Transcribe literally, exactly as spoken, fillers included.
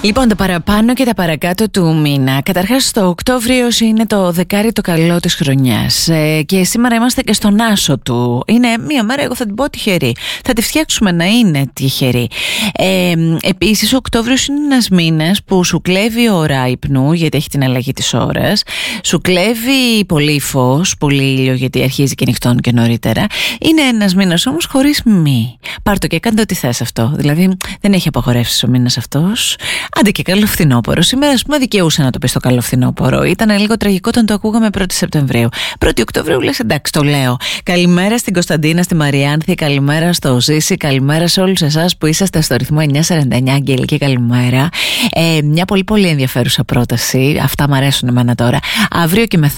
Λοιπόν, τα παραπάνω και τα παρακάτω του μήνα. Καταρχάς, το Οκτώβριος είναι το δεκάρι το καλό της χρονιάς. Ε, και σήμερα είμαστε και στον άσο του. Είναι μία μέρα, εγώ θα την πω τυχερή. Θα τη φτιάξουμε να είναι τυχερή. Ε, επίσης, ο Οκτώβριος είναι ένας μήνας που σου κλέβει η ώρα ύπνου, γιατί έχει την αλλαγή της ώρας. Σου κλέβει πολύ φως, πολύ ήλιο, γιατί αρχίζει και νυχτώνει και νωρίτερα. Είναι ένας μήνας όμως χωρίς μη. Πάρ' το και κάντε ό,τι θες αυτό. Δηλαδή, δεν έχει απαγορεύσεις ο μήνας αυτός. Άντε και καλό φθινόπωρο. Σήμερα, ας πούμε, δικαιούσε να το πει το καλό φθινόπωρο. Ήταν λίγο τραγικό όταν το ακούγαμε πρώτη Σεπτεμβρίου. πρώτη Οκτωβρίου λες εντάξει, το λέω. Καλημέρα στην Κωνσταντίνα, στη Μαριάνθη, καλημέρα στο Ζήση, καλημέρα σε όλους εσάς που είσαστε στο ρυθμό εννιά σαράντα εννιά. Αγγελική, καλημέρα. Ε, μια πολύ πολύ ενδιαφέρουσα πρόταση. Αυτά μου αρέσουν εμένα τώρα. Αύριο και μεθαύριο.